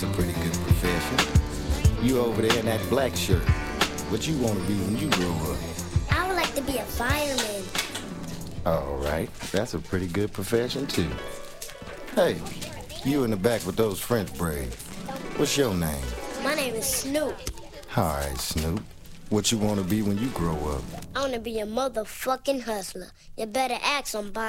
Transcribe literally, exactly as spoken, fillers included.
a pretty good profession. You over there in that black shirt. What you want to be when you grow up? I would like to be a fireman. All right, that's a pretty good profession, too. Hey, you in the back with those French braids. What's your name? My name is Snoop. All right, Snoop. What you want to be when you grow up? I want to be a motherfucking hustler. You better ask somebody.